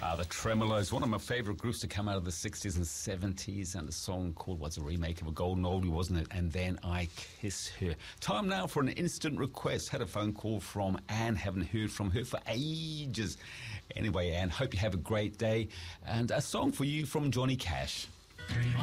The Tremolos, one of my favourite groups to come out of the 60s and 70s, and a song called, what's a remake of a golden oldie, wasn't it? And Then I Kiss Her. Time now for an instant request. Had a phone call from Anne, haven't heard from her for ages. Anyway, Anne, hope you have a great day, and a song for you from Johnny Cash.